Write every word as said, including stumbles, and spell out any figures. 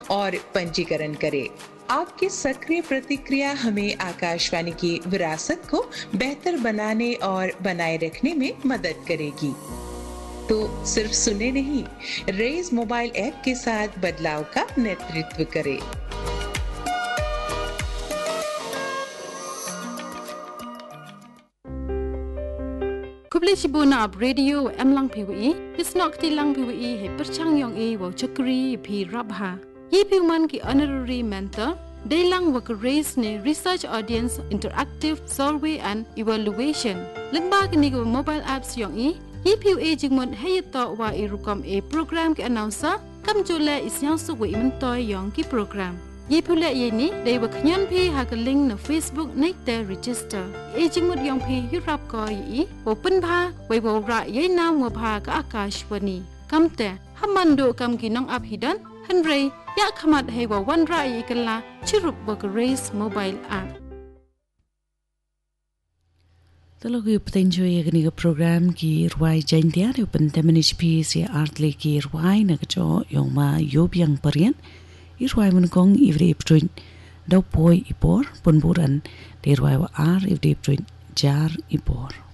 और पंजीकरण करें। आपकी सक्रिय प्रतिक्रिया हमें आकाशवाणी की विरासत को बेहतर बनाने और बनाए रखने में मदद करेगी। तो सिर्फ सुने नहीं, रेज मोबाइल ऐप के साथ बदलाव का नेतृत्व करें। Kubli Shibuna ab radio em lang P W I, Hisnok ti lang P W I he perchang yong e wa chakri pi rabha. Ye pi man ki honorary mentor, de lang wa raise ne research audience interactive survey and evaluation. Lengba ni go mobile apps yong e, ye P W I jingmon he to wa e rukom e program ki announcer, kam jule isyang su wa imentoy yong ki program. Ye pula ye ni de wa knyan pi ha ka link na Facebook nek te register. E jingmut yong pi yurap ko yi open pha wai wo ra ye nam wa pha ka akashwani. Kam te hamando kam ki nong ap hidan hanre ya khamat he wa wan ra yi kala chirup wa ka raise mobile app. Talo ki potenjo ye gani ka program ki ruai jaintia de open temanich pi si artle ki ruai na ka jo yong ma yobyang parian. Irwai menukong ivre iptruin dau poi ipor ponburan derwai wa ar ivre iptruin jar ipor.